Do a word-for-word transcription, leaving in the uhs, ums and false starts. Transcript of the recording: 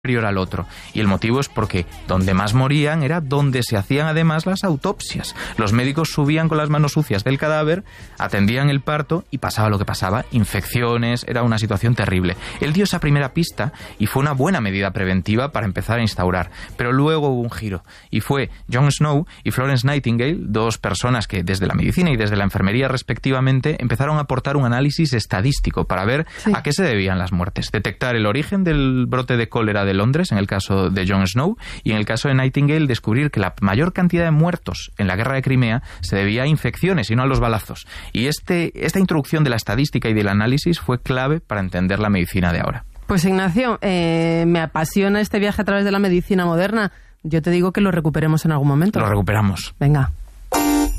superior al otro. Y el motivo es porque donde más morían era donde se hacían además las autopsias. Los médicos subían con las manos sucias del cadáver, atendían el parto y pasaba lo que pasaba, infecciones, era una situación terrible. Él dio esa primera pista y fue una buena medida preventiva para empezar a instaurar. Pero luego hubo un giro y fue John Snow y Florence Nightingale, dos personas que desde la medicina y desde la enfermería respectivamente empezaron a aportar un análisis estadístico para ver sí. a qué se debían las muertes, detectar el origen del brote de cólera de Londres, en el caso de John Snow, y en el caso de Nightingale descubrir que la mayor cantidad de muertos en la guerra de Crimea se debía a infecciones y no a los balazos. Y este, esta introducción de la estadística y del análisis fue clave para entender la medicina de ahora. Pues Ignacio, eh, me apasiona este viaje a través de la medicina moderna. Yo te digo que lo recuperemos en algún momento. Lo recuperamos. Venga.